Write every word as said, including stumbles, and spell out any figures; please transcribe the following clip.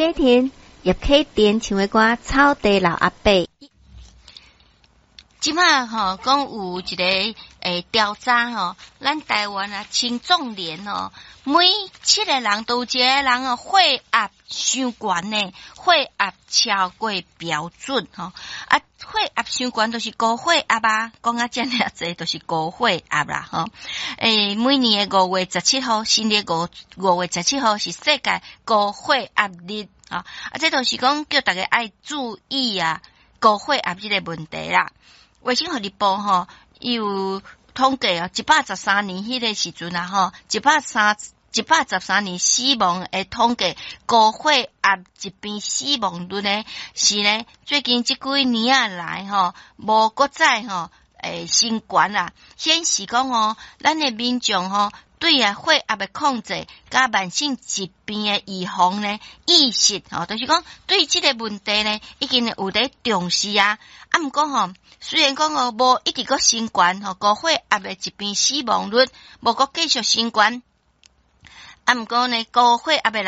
家庭也可以点请为歌草地老阿伯。 即马吼讲有一个诶调查吼，咱台湾啊青壮年吼，每七个人都有一个人哦血压伤悬呢，血压超过标准吼，啊血压伤悬就是高血压啊，讲啊遮尔济就是高血压啦吼。诶，每年的五月十七号，新历五五月十七号是世界高血压日啊，啊这就是讲叫大家爱注意啊高血压这个问题啦。卫生福利部吼，伊有统计哦，一百十三年迄个时阵啊吼，一百三一百十三年死亡诶统计，高血压疾病死亡率呢是呢，最近即几年啊来吼，无搁再吼诶升悬啦，显示讲哦，咱诶民众吼对啊血压诶控制，甲慢性疾病诶预防呢意识吼，就是讲对即个问题呢，已经有咧重视啊。啊，毋过吼，虽然讲哦无一直搁升悬吼，高血压诶疾病死亡率无搁继续升悬，啊，毋过呢高血压诶